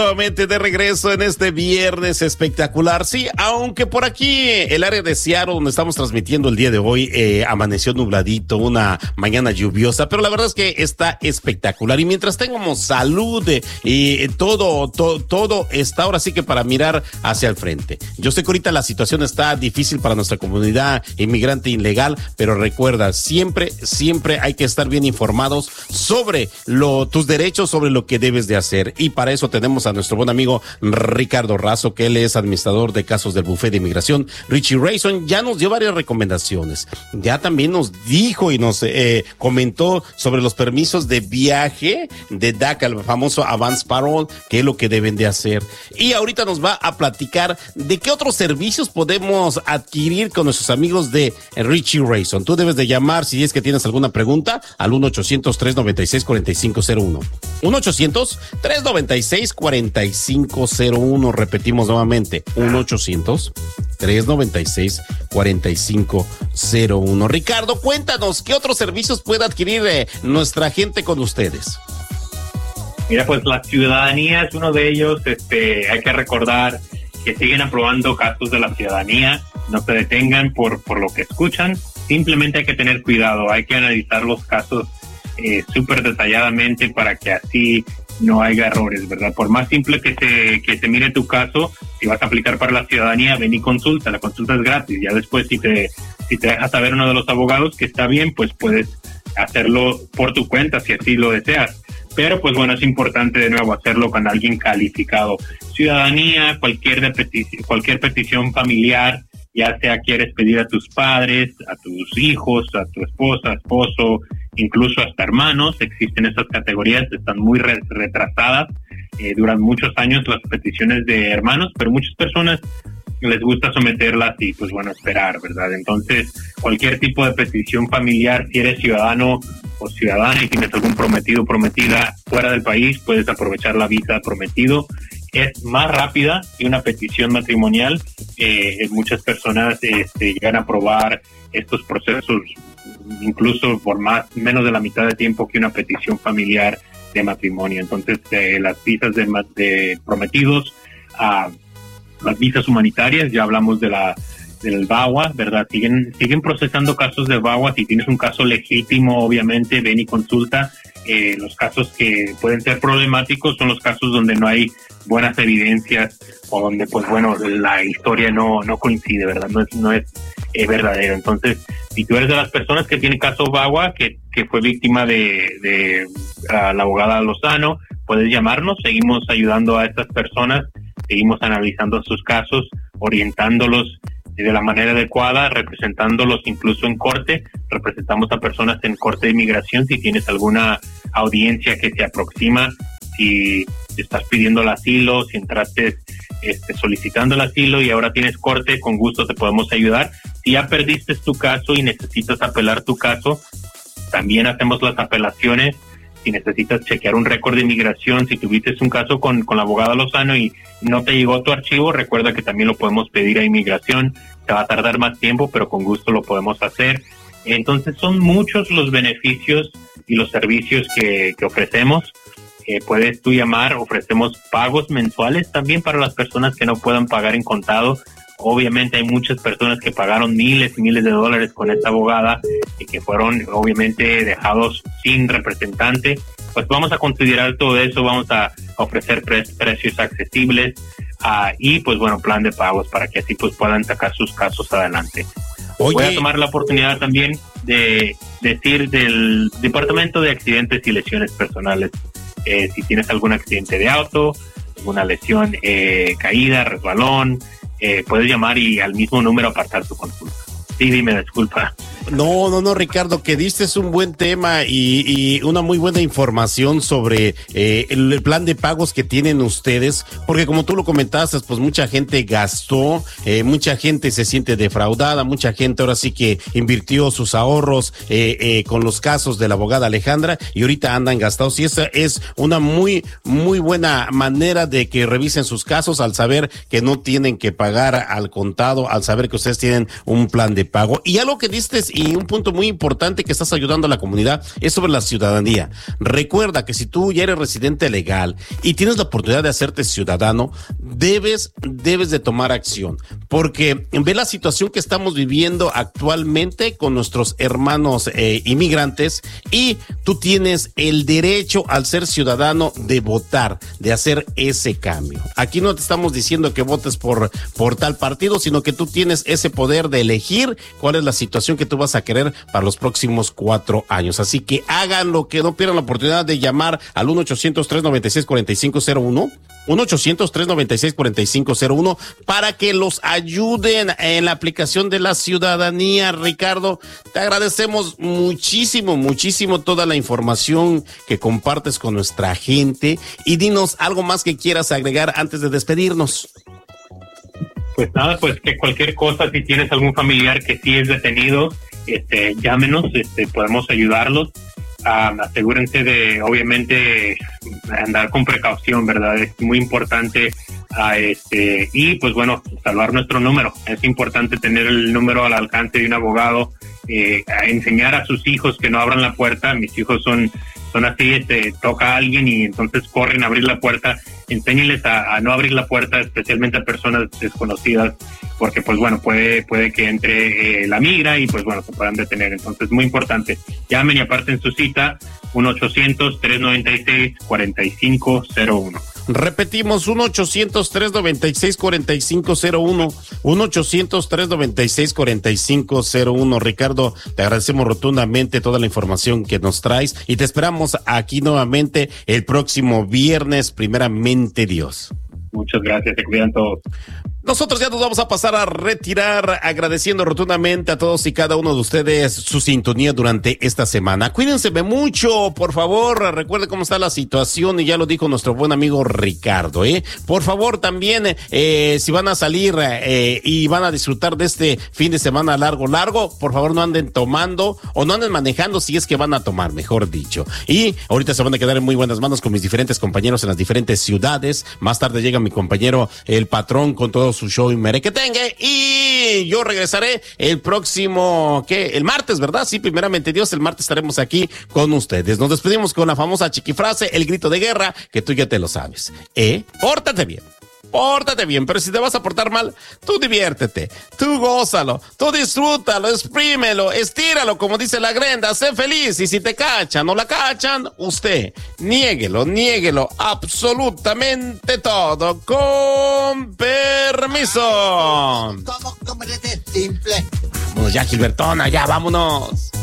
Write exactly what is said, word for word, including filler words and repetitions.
Nuevamente de regreso en este viernes espectacular. Sí, aunque por aquí el área de Seattle, donde estamos transmitiendo el día de hoy, eh, amaneció nubladito, una mañana lluviosa, pero la verdad es que está espectacular. Y mientras tengamos salud eh, y todo, todo, todo está ahora sí que para mirar hacia el frente. Yo sé que ahorita la situación está difícil para nuestra comunidad inmigrante ilegal, pero recuerda, siempre, siempre hay que estar bien informados sobre lo, tus derechos, sobre lo que debes de hacer. Y para eso tenemos a nuestro buen amigo Ricardo Razo, que él es administrador de casos del Bufete de Inmigración. Richie Rayson ya nos dio varias recomendaciones. Ya también nos dijo y nos eh, comentó sobre los permisos de viaje de D A C A, el famoso Advance Parole, que es lo que deben de hacer. Y ahorita nos va a platicar de qué otros servicios podemos adquirir con nuestros amigos de Richie Rayson. Tú debes de llamar si es que tienes alguna pregunta al uno ochocientos, tres noventa y seis, cuarenta y cinco cero uno. uno ochocientos, tres noventa y seis, cuarenta y cinco cero uno. Repetimos nuevamente, uno ochocientos, tres noventa y seis, cuarenta y cinco cero uno. Ricardo, cuéntanos, ¿qué otros servicios puede adquirir eh, nuestra gente con ustedes? Mira, pues la ciudadanía es uno de ellos. Este, hay que recordar que siguen aprobando casos de la ciudadanía. No se detengan por, por lo que escuchan. Simplemente hay que tener cuidado. Hay que analizar los casos eh, súper detalladamente para que así no haya errores, ¿verdad? Por más simple que se, que se mire tu caso, si vas a aplicar para la ciudadanía, ven y consulta. La consulta es gratis. Ya después, si te, si te dejas saber uno de los abogados que está bien, pues puedes hacerlo por tu cuenta si así lo deseas. Pero pues bueno, es importante de nuevo hacerlo con alguien calificado. Ciudadanía, cualquier, de petición, cualquier petición familiar, ya sea quieres pedir a tus padres, a tus hijos, a tu esposa, esposo, incluso hasta hermanos, existen esas categorías, están muy re- retrasadas, eh, duran muchos años las peticiones de hermanos, pero muchas personas les gusta someterlas y pues bueno, esperar, ¿verdad? Entonces, cualquier tipo de petición familiar, si eres ciudadano o ciudadana y tienes algún prometido o prometida fuera del país, puedes aprovechar la visa prometido. Es más rápida que una petición matrimonial. Eh, muchas personas este, llegan a aprobar estos procesos incluso por más menos de la mitad de tiempo que una petición familiar de matrimonio. Entonces, eh, las visas de, de prometidos, uh, las visas humanitarias, ya hablamos de la del V A W A, ¿verdad? Siguen siguen procesando casos de V A W A. Si tienes un caso legítimo, obviamente, ven y consulta. Eh, los casos que pueden ser problemáticos son los casos donde no hay buenas evidencias o donde, pues bueno, la historia no no coincide, ¿verdad? No es no es eh, verdadero. Entonces, si tú eres de las personas que tiene caso V A W A, que, que fue víctima de, de uh, la abogada Lozano, puedes llamarnos. Seguimos ayudando a estas personas, seguimos analizando sus casos, orientándolos de la manera adecuada, representándolos incluso en corte. Representamos a personas en corte de inmigración. Si tienes alguna audiencia que se aproxima, si estás pidiendo el asilo, si entraste este, solicitando el asilo y ahora tienes corte, con gusto te podemos ayudar. Si ya perdiste tu caso y necesitas apelar tu caso, también hacemos las apelaciones. Si necesitas chequear un récord de inmigración, si tuviste un caso con, con la abogada Lozano y no te llegó tu archivo, recuerda que también lo podemos pedir a inmigración. Te va a tardar más tiempo, pero con gusto lo podemos hacer. Entonces son muchos los beneficios y los servicios que, que ofrecemos. Eh, puedes tú llamar, ofrecemos pagos mensuales también para las personas que no puedan pagar en contado. Obviamente hay muchas personas que pagaron miles y miles de dólares con esta abogada y que fueron obviamente dejados sin representante. Pues vamos a considerar todo eso, vamos a ofrecer pre- precios accesibles uh, y pues bueno, plan de pagos para que así pues puedan sacar sus casos adelante. Oye. Voy a tomar la oportunidad también de decir del Departamento de Accidentes y Lesiones Personales. Eh, si tienes algún accidente de auto, alguna lesión, eh, caída, resbalón, eh, puedes llamar y al mismo número apartar tu consulta. Sí, dime, disculpa. No, no, no, Ricardo, que diste un buen tema y, y una muy buena información sobre eh, el plan de pagos que tienen ustedes, porque como tú lo comentaste, pues mucha gente gastó, eh, mucha gente se siente defraudada, mucha gente ahora sí que invirtió sus ahorros eh, eh, con los casos de la abogada Alejandra y ahorita andan gastados, y esa es una muy, muy buena manera de que revisen sus casos al saber que no tienen que pagar al contado, al saber que ustedes tienen un plan de pago. Y algo que diste y un punto muy importante que estás ayudando a la comunidad es sobre la ciudadanía. Recuerda que si tú ya eres residente legal y tienes la oportunidad de hacerte ciudadano, debes, debes de tomar acción, porque ve la situación que estamos viviendo actualmente con nuestros hermanos eh, inmigrantes, y tú tienes el derecho al ser ciudadano de votar, de hacer ese cambio. Aquí no te estamos diciendo que votes por, por tal partido, sino que tú tienes ese poder de elegir cuál es la situación que tú vas a querer para los próximos cuatro años. Así que háganlo, que no pierdan la oportunidad de llamar al uno ochocientos, tres noventa y seis, cuarenta y cinco cero uno, uno ochocientos, tres noventa y seis, cuarenta y cinco cero uno, para que los ayuden en la aplicación de la ciudadanía. Ricardo, te agradecemos muchísimo, muchísimo toda la información que compartes con nuestra gente, y dinos algo más que quieras agregar antes de despedirnos. Pues nada, pues que cualquier cosa, si tienes algún familiar que sí es detenido, este, llámenos, este, podemos ayudarlos. Um, asegúrense de, obviamente, andar con precaución, ¿verdad? Es muy importante, uh, este, y pues bueno, salvar nuestro número. Es importante tener el número al alcance de un abogado, eh, a enseñar a sus hijos que no abran la puerta. Mis hijos son, son así, este, toca a alguien y entonces corren a abrir la puerta. Enséñenles a, a no abrir la puerta, especialmente a personas desconocidas, porque pues bueno, puede puede que entre eh, la migra y pues bueno, se puedan detener. Entonces, muy importante, llamen y aparten su cita, uno ochocientos, tres noventa y seis, cuarenta y cinco cero uno. Repetimos, uno ochocientos, tres noventa y seis, cuarenta y cinco cero uno, uno ochocientos, tres noventa y seis, cuarenta y cinco cero uno. Ricardo, te agradecemos rotundamente toda la información que nos traes y te esperamos aquí nuevamente el próximo viernes, primeramente Dios. Muchas gracias, se cuidan todos. Nosotros ya nos vamos a pasar a retirar, agradeciendo rotundamente a todos y cada uno de ustedes su sintonía durante esta semana. Cuídense mucho, por favor. Recuerde cómo está la situación, y ya lo dijo nuestro buen amigo Ricardo, ¿eh? Por favor, también, eh, si van a salir eh, y van a disfrutar de este fin de semana largo, largo, por favor no anden tomando o no anden manejando, si es que van a tomar, mejor dicho. Y ahorita se van a quedar en muy buenas manos con mis diferentes compañeros en las diferentes ciudades. Más tarde llega mi compañero El Patrón con todo su show y merequetengue, y yo regresaré el próximo, ¿qué? El martes, ¿verdad? Sí, primeramente Dios, el martes estaremos aquí con ustedes. Nos despedimos con la famosa chiquifrase, el grito de guerra, que tú ya te lo sabes. ¿Eh? Pórtate bien. Pórtate bien, pero si te vas a portar mal, tú diviértete, tú gózalo, tú disfrútalo, exprímelo, estíralo, como dice la Grenda, sé feliz. Y si te cachan o la cachan, usted niéguelo, niéguelo absolutamente todo, con permiso. ¿Cómo, cómo eres de simple? Vámonos ya, Gilbertona, ya vámonos.